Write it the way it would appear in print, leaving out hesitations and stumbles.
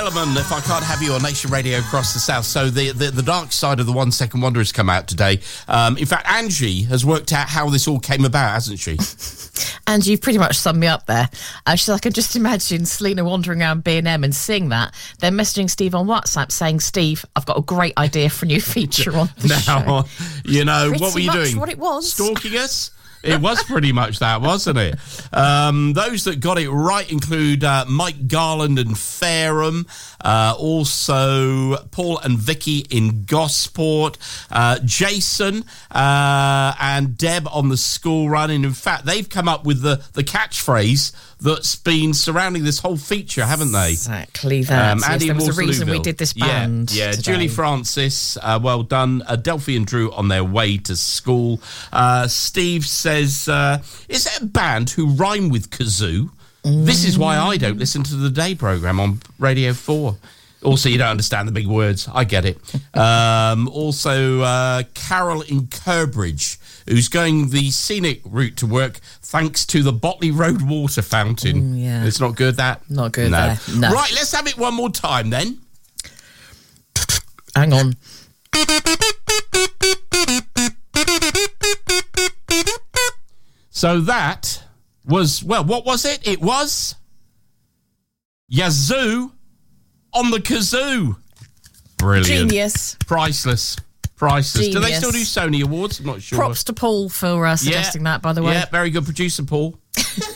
If I Can't Have You on Nation Radio across the South. So the dark side of the 1 Second Wonder has come out today. In fact, Angie has worked out how this all came about, hasn't she? And you've pretty much summed me up there. She's like, I can just imagine Selena wandering around B&M and seeing that, then messaging Steve on WhatsApp saying, Steve, I've got a great idea for a new feature on the show. You know, pretty what were you doing? What it was. Stalking us? It was pretty much that, wasn't it? Those that got it right include Mike Garland and Fareham, also Paul and Vicky in Gosport, Jason and Deb on the school run. And in fact, they've come up with the catchphrase that's been surrounding this whole feature, haven't they? Exactly that. Andy there was a reason we did this band. Yeah, today. Julie Francis, well done. Delphi and Drew on their way to school. Steve says, is there a band who rhyme with kazoo? This is why I don't listen to the day programme on Radio 4. Also, you don't understand the big words. I get it. Also, Carol in Curbridge, who's going the scenic route to work thanks to the Botley Road water fountain. Yeah. It's not good, that? Not good there. No. Right, let's have it one more time, then. Hang on. So that was, well, what was it? It was Yazoo on the kazoo. Brilliant. Genius. Priceless. Genius. Do they still do Sony Awards? I'm not sure. Props to Paul for suggesting that, by the way. Yeah, very good producer, Paul.